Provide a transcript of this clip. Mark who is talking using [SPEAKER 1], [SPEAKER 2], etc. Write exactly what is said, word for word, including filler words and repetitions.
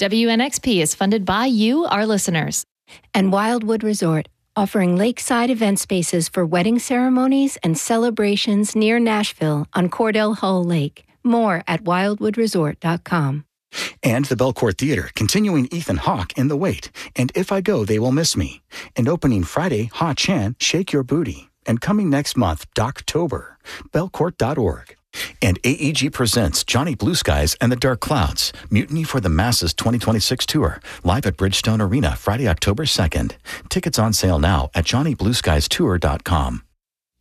[SPEAKER 1] W N X P is funded by you, our listeners.
[SPEAKER 2] And Wildwood Resort, offering lakeside event spaces for wedding ceremonies and celebrations near Nashville on Cordell Hull Lake. More at wildwood resort dot com.
[SPEAKER 3] And the Belcourt Theater, continuing Ethan Hawke in The Wait, and If I Go, They Will Miss Me. And opening Friday, Ha Chan, Shake Your Booty. And coming next month, Doctober, belcourt dot org. And A E G presents Johnny Blue Skies and the Dark Clouds, Mutiny for the Masses twenty twenty-six Tour, live at Bridgestone Arena, Friday, October second. Tickets on sale now at johnny blue skies tour dot com.